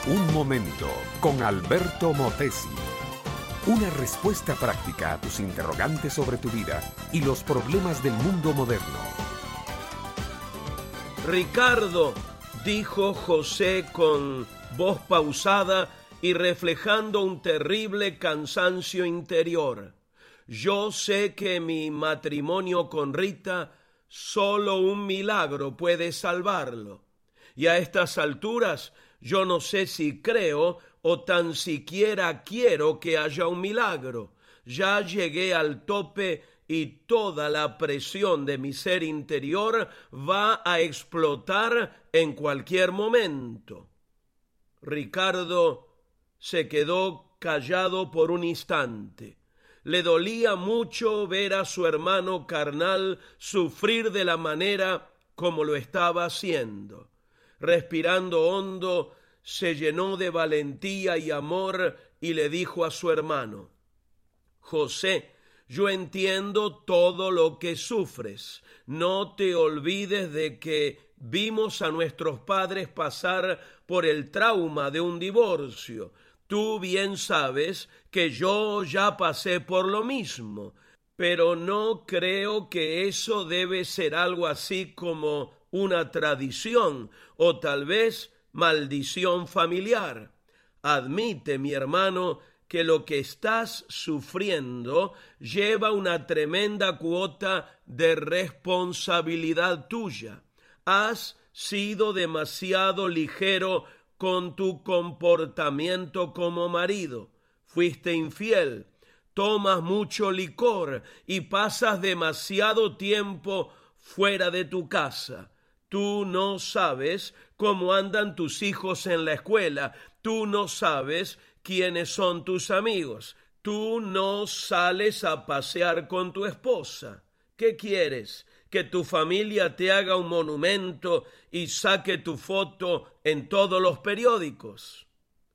Un momento con Alberto Motesi. Una respuesta práctica a tus interrogantes sobre tu vida y los problemas del mundo moderno. Ricardo, dijo José con voz pausada y reflejando un terrible cansancio interior. Yo sé que mi matrimonio con Rita, solo un milagro puede salvarlo. Y a estas alturas, yo no sé si creo o tan siquiera quiero que haya un milagro. Ya llegué al tope y toda la presión de mi ser interior va a explotar en cualquier momento. Ricardo se quedó callado por un instante. Le dolía mucho ver a su hermano carnal sufrir de la manera como lo estaba haciendo. Respirando hondo, se llenó de valentía y amor y le dijo a su hermano: José, yo entiendo todo lo que sufres. No te olvides de que vimos a nuestros padres pasar por el trauma de un divorcio. Tú bien sabes que yo ya pasé por lo mismo, pero no creo que eso debe ser algo así como una tradición o tal vez maldición familiar. Admite, mi hermano, que lo que estás sufriendo lleva una tremenda cuota de responsabilidad tuya. Has sido demasiado ligero con tu comportamiento como marido. Fuiste infiel, tomas mucho licor y pasas demasiado tiempo fuera de tu casa. Tú no sabes cómo andan tus hijos en la escuela. Tú no sabes quiénes son tus amigos. Tú no sales a pasear con tu esposa. ¿Qué quieres? ¿Que tu familia te haga un monumento y saque tu foto en todos los periódicos?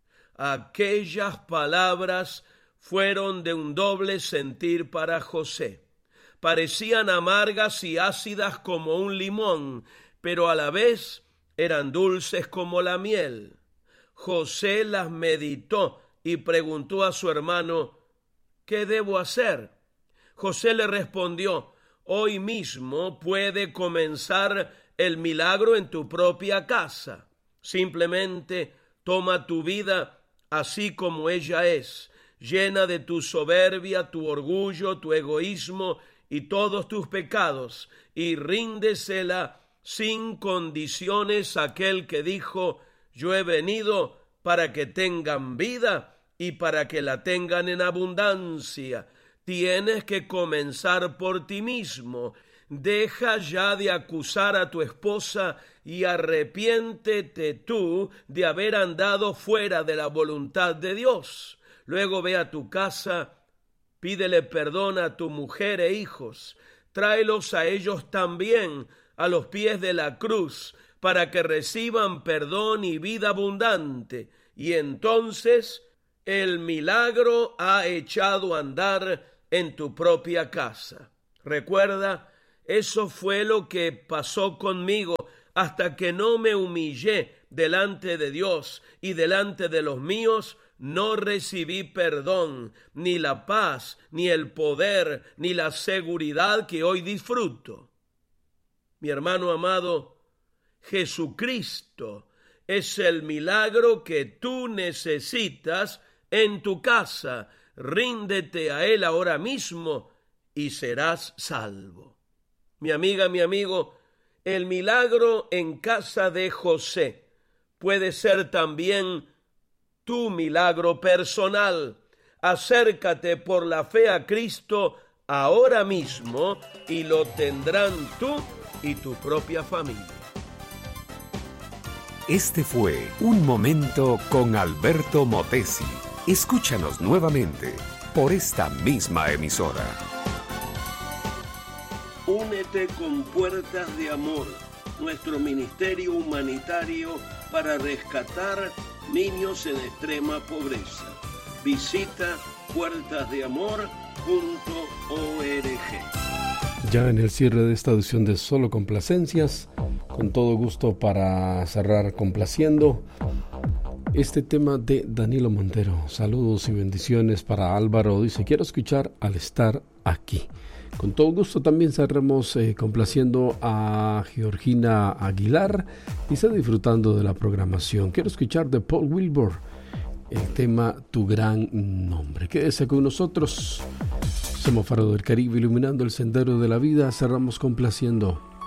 Aquellas palabras fueron de un doble sentir para José. Parecían amargas y ácidas como un limón, pero a la vez eran dulces como la miel. José las meditó y preguntó a su hermano: ¿qué debo hacer? José le respondió: hoy mismo puede comenzar el milagro en tu propia casa. Simplemente toma tu vida así como ella es, llena de tu soberbia, tu orgullo, tu egoísmo y todos tus pecados, y ríndesela sin condiciones a aquel que dijo: yo he venido para que tengan vida y para que la tengan en abundancia. Tienes que comenzar por ti mismo. Deja ya de acusar a tu esposa y arrepiéntete tú de haber andado fuera de la voluntad de Dios. Luego ve a tu casa, pídele perdón a tu mujer e hijos. Tráelos a ellos también a los pies de la cruz para que reciban perdón y vida abundante. Y entonces el milagro ha echado a andar en tu propia casa. Recuerda, eso fue lo que pasó conmigo hasta que no me humillé delante de Dios y delante de los míos. No recibí perdón, ni la paz, ni el poder, ni la seguridad que hoy disfruto. Mi hermano amado, Jesucristo es el milagro que tú necesitas en tu casa. Ríndete a Él ahora mismo y serás salvo. Mi amiga, mi amigo, el milagro en casa de José puede ser también tu milagro personal. Acércate por la fe a Cristo ahora mismo y lo tendrán tú y tu propia familia. Este fue Un Momento con Alberto Motesi. Escúchanos nuevamente por esta misma emisora. Únete con Puertas de Amor, nuestro ministerio humanitario para rescatar niños en extrema pobreza. Visita puertasdeamor.org. Ya en el cierre de esta edición de Solo Complacencias, con todo gusto para cerrar complaciendo, este tema de Danilo Montero. Saludos y bendiciones para Álvaro. Dice, quiero escuchar al estar aquí. Con todo gusto también cerremos complaciendo a Georgina Aguilar y está disfrutando de la programación. Quiero escuchar de Paul Wilbur el tema Tu Gran Nombre. Quédese con nosotros. Somos Faro del Caribe, iluminando el sendero de la vida. Cerramos complaciendo